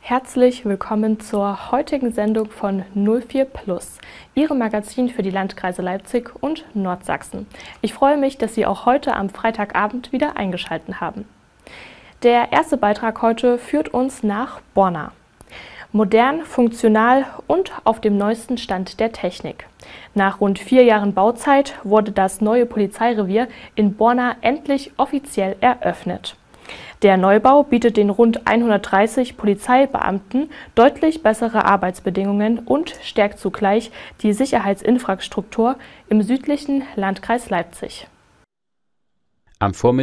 Herzlich willkommen zur heutigen Sendung von 04 Plus, Ihrem Magazin für die Landkreise Leipzig und Nordsachsen. Ich freue mich, dass Sie auch heute am Freitagabend wieder eingeschaltet haben. Der erste Beitrag heute führt uns nach Borna. Modern, funktional und auf dem neuesten Stand der Technik. Nach rund 4 Jahren Bauzeit wurde das neue Polizeirevier in Borna endlich offiziell eröffnet. Der Neubau bietet den rund 130 Polizeibeamten deutlich bessere Arbeitsbedingungen und stärkt zugleich die Sicherheitsinfrastruktur im südlichen Landkreis Leipzig. Am Vormittag